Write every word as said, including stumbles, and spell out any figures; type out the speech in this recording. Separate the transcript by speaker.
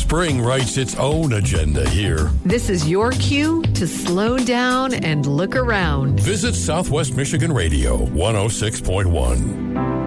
Speaker 1: Spring writes its own agenda here.
Speaker 2: This is your cue to slow down and look around.
Speaker 1: Visit Southwest Michigan Radio one oh six point one.